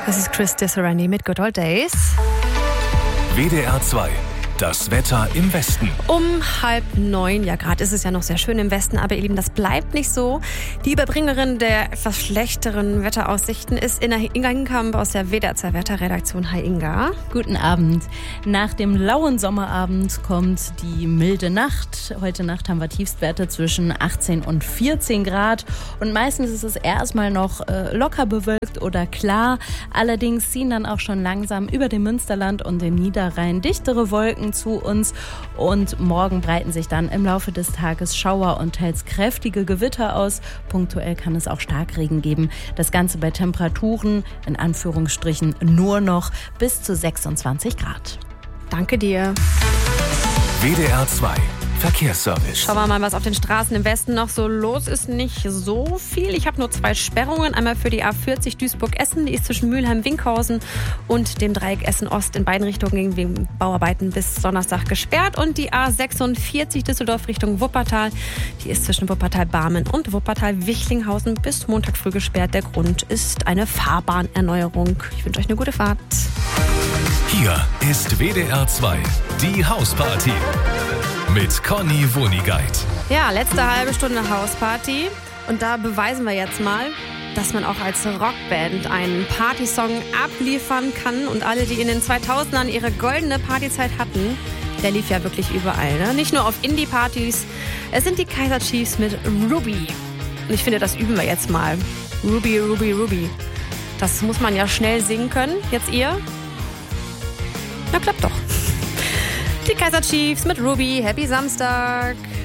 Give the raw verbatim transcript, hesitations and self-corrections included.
Das ist Chris Disserani mit Good Old Days. W D R zwei. Das Wetter im Westen. Um halb neun, ja gerade ist es ja noch sehr schön im Westen, aber ihr Lieben, das bleibt nicht so. Die Überbringerin der etwas schlechteren Wetteraussichten ist Inga Hinkamp aus der W D R zwei Wetterredaktion. Hi Inga. Guten Abend. Nach dem lauen Sommerabend kommt die milde Nacht. Heute Nacht haben wir Tiefstwerte zwischen achtzehn und vierzehn Grad und meistens ist es erstmal noch äh, locker bewölkt oder klar. Allerdings ziehen dann auch schon langsam über dem Münsterland und den Niederrhein dichtere Wolken zu uns und morgen breiten sich dann im Laufe des Tages Schauer und teils kräftige Gewitter aus. Punktuell kann es auch Starkregen geben. Das Ganze bei Temperaturen, in Anführungsstrichen, nur noch bis zu sechsundzwanzig Grad. Danke dir. W D R zwei. Verkehrsservice. Schauen wir mal, was auf den Straßen im Westen noch so los ist. Nicht so viel. Ich habe nur zwei Sperrungen. Einmal für die A vierzig Duisburg-Essen. Die ist zwischen Mülheim-Winkhausen und dem Dreieck Essen-Ost in beiden Richtungen wegen Bauarbeiten bis Donnerstag gesperrt. Und die A sechsundvierzig Düsseldorf Richtung Wuppertal. Die ist zwischen Wuppertal-Barmen und Wuppertal-Wichlinghausen bis Montag früh gesperrt. Der Grund ist eine Fahrbahnerneuerung. Ich wünsche euch eine gute Fahrt. Hier ist W D R zwei. Die Hausparty. Mit Conny Wonigkeit. Ja, letzte halbe Stunde Hausparty. Und da beweisen wir jetzt mal, dass man auch als Rockband einen Partysong abliefern kann. Und alle, die in den zweitausendern ihre goldene Partyzeit hatten, der lief ja wirklich überall. Ne? Nicht nur auf Indie-Partys. Es sind die Kaiser Chiefs mit Ruby. Und ich finde, das üben wir jetzt mal. Ruby, Ruby, Ruby. Das muss man ja schnell singen können. Jetzt ihr? Na, klappt doch. Die Kaiser Chiefs mit Ruby. Happy Samstag.